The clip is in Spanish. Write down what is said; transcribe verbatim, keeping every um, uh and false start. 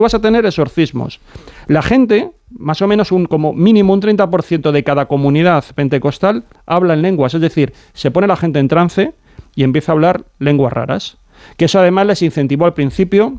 vas a tener exorcismos. La gente, más o menos un como mínimo un treinta por ciento de cada comunidad pentecostal habla en lenguas, es decir, se pone la gente en trance y empieza a hablar lenguas raras. Que eso además les incentivó al principio